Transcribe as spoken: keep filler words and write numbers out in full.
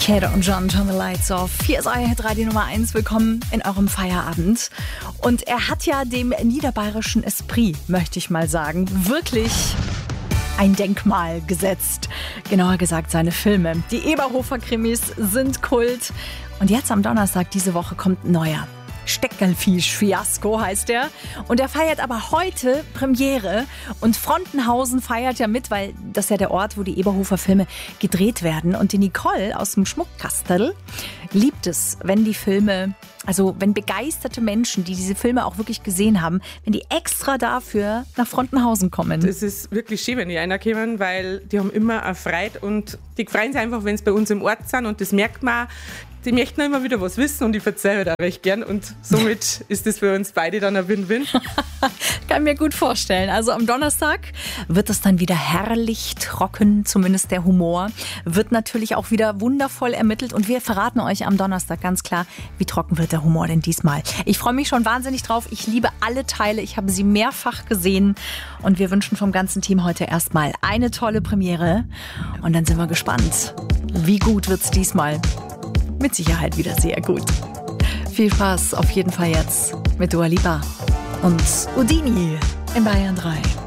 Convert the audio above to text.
Kate und John, turn the lights off. Hier ist euer Radio Nummer eins. Willkommen in eurem Feierabend. Und er hat ja dem niederbayerischen Esprit, möchte ich mal sagen, wirklich ein Denkmal gesetzt. Genauer gesagt seine Filme. Die Eberhofer-Krimis sind Kult. Und jetzt am Donnerstag diese Woche kommt ein neuer. Steckelfisch-Fiasko heißt er. Und er feiert aber heute Premiere. Und Frontenhausen feiert ja mit, weil das ist ja der Ort, wo die Eberhofer-Filme gedreht werden. Und die Nicole aus dem Schmuckkastel liebt es, wenn die Filme, also wenn begeisterte Menschen, die diese Filme auch wirklich gesehen haben, wenn die extra dafür nach Frontenhausen kommen. Es ist wirklich schön, wenn die einer kommen, weil die haben immer eine Freude und die freuen sich einfach, wenn sie bei uns im Ort sind und das merkt man. Die möchten immer wieder was wissen und ich verzeihe da recht gern und somit ist das für uns beide dann ein Win-Win. Kann mir gut vorstellen. Also am Donnerstag wird es dann wieder herrlich trocken, zumindest der Humor. Wird natürlich auch wieder wundervoll ermittelt und wir verraten euch am Donnerstag ganz klar, wie trocken wird der Humor denn diesmal. Ich freue mich schon wahnsinnig drauf. Ich liebe alle Teile. Ich habe sie mehrfach gesehen und wir wünschen vom ganzen Team heute erstmal eine tolle Premiere und dann sind wir gespannt. Wie gut wird's diesmal? Mit Sicherheit wieder sehr gut. Viel Spaß auf jeden Fall jetzt mit Dua Lipa und Udini in Bayern drei.